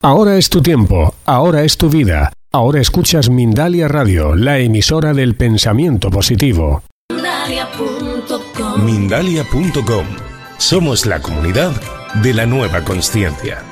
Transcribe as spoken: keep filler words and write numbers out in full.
Ahora es tu tiempo, ahora es tu vida. Ahora escuchas Mindalia Radio, la emisora del pensamiento positivo. Mindalia punto com. Mindalia punto com. Somos la comunidad de la nueva consciencia.